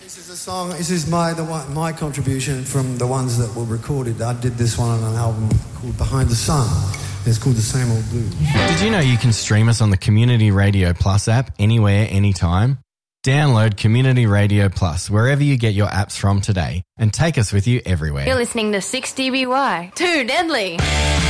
This is a song. This is my contribution from the ones that were recorded. I did this one on an album called Behind the Sun. It's called The Same Old Blues. Did you know you can stream us on the Community Radio Plus app anywhere, anytime? Download Community Radio Plus wherever you get your apps from today and take us with you everywhere. You're listening to 6DBY. Too deadly.